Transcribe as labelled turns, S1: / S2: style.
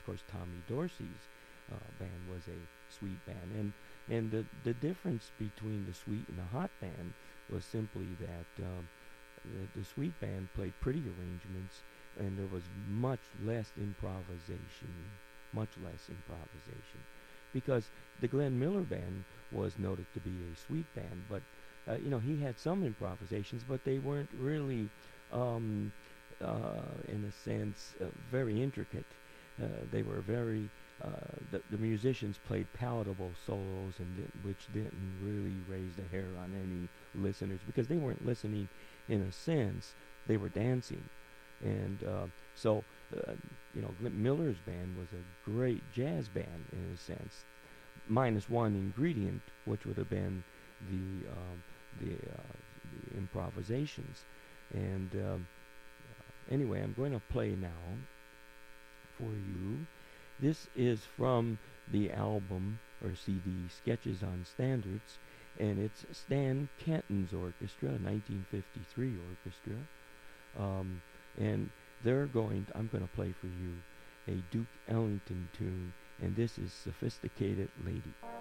S1: course, Tommy Dorsey's band was a sweet band, and the difference between the sweet and the hot band was simply that the sweet band played pretty arrangements, and there was much less improvisation, because the Glenn Miller band was noted to be a sweet band, but he had some improvisations, but they weren't really, in a sense, very intricate. They were very the musicians played palatable solos, which didn't really raise the hair on any listeners, because they weren't listening in a sense, they were dancing. And Glenn Miller's band was a great jazz band in a sense, minus one ingredient, which would have been the improvisations. And anyway, I'm going to play now for you. This is from the album or CD Sketches on Standards, and it's Stan Kenton's orchestra, 1953 orchestra. And I'm going to play for you a Duke Ellington tune, and this is Sophisticated Lady.